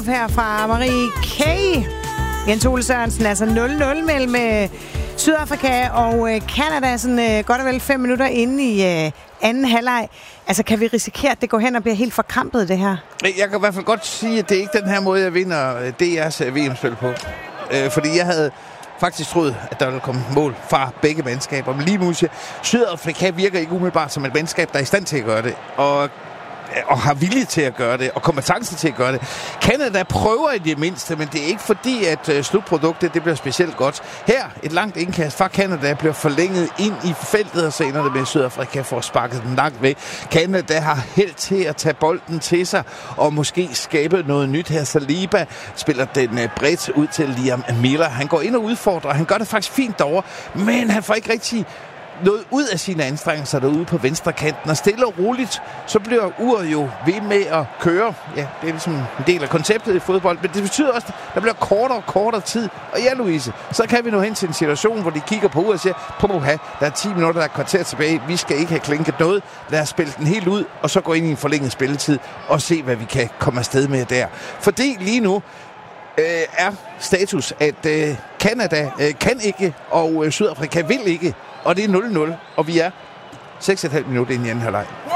her fra Marie K. Jens Ole Sørensen, altså 0-0 mellem Sydafrika og Canada, sådan godt og vel 5 minutter inde i anden halvleg. Altså, kan vi risikere, at det går hen og bliver helt forkrampet, det her? Jeg kan i hvert fald godt sige, at det er ikke den her måde, jeg vinder DR's VM-spil på. Fordi jeg havde faktisk troet, at der ville komme mål fra begge mandskaber. Men lige nu siger Sydafrika virker ikke umiddelbart som et mandskab, der er i stand til at gøre det. Og har vilje til at gøre det, og kompetence til at gøre det. Canada prøver i det mindste, men det er ikke fordi, at slutproduktet det bliver specielt godt. Her, et langt indkast fra Canada bliver forlænget ind i feltet, og så ender det med Sydafrika for at sparke den langt væk. Canada har held til at tage bolden til sig, og måske skabe noget nyt her. Saliba spiller den bredt ud til Liam Miller. Han går ind og udfordrer, han gør det faktisk fint derovre, men han får ikke rigtig noget ud af sine anstrengelser derude på venstre kanten, og stille og roligt, så bliver uret jo ved med at køre. Ja, det er ligesom en del af konceptet i fodbold, men det betyder også, at der bliver kortere og kortere tid. Og ja, Louise, så kan vi nå hen til en situation, hvor de kigger på uret og siger, der er 10 minutter, der er kvarter tilbage, vi skal ikke have klinket noget, lad os spille den helt ud, og så gå ind i en forlænget spilletid, og se, hvad vi kan komme afsted med der. Fordi lige nu er status, at Canada kan ikke, og Sydafrika vil ikke, og det er 0-0, og vi er 6,5 minutter inde i anden halvleg.